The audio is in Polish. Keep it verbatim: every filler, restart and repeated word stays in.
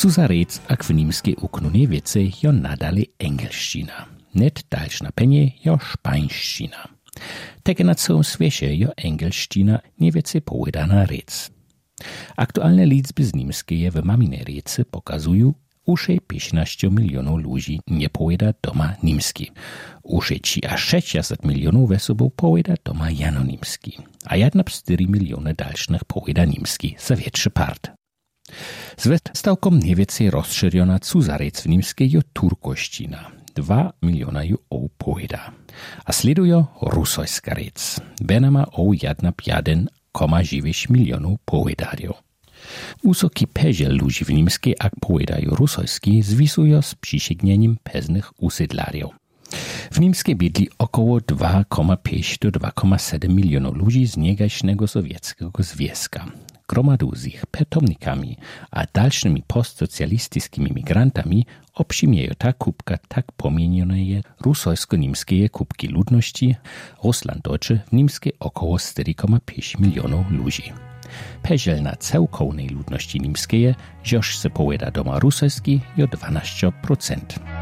Cuza rec, ak w nimskiej uknunie wiece, jo nadale engelszczyna. Net dalszna penie, jo szpańszczyna. Takie na całym świecie, jo engelszczyna nie wiece powiedana rec. Aktualne liczby z nimskie w mamine rece pokazują, usze piętnaście milionów ludzi nie powiada doma nimski. Usze trzy a sześćdziesiąt milionów wesobów powiada doma jano nimski. A jedna cztery miliony dalszych powiada nimski za większy part. Z stałkom niewiece rozszerzona cuza rec w nimskiej jo turkoszczyna. Dwa miliona ju o powiada. A sledujo rusojska rec. Wena ma o jedna piaden koma dziewięć milionów powiedario. Usoki peżel ludzi w nimskiej, ak powiedają rusojski, zwisują z przysięgnieniem pewnych usiedlariów. W nimskiej bydli około dwa koma pięć do dwa koma siedem milionów ludzi z niegaśnego sowieckiego związka. Gromadu z ich petomnikami a dalszymi postsocjalistycznymi migrantami obsimieją ta kubka tak pomienionej rusojsko-nimskie kubki ludności, Russland-Deutsche w nimskiej około cztery koma pięć milionów ludzi. Peżel na całkownej ludności nimskiej, joż se powiada doma rusojski, jo dwanaście procent.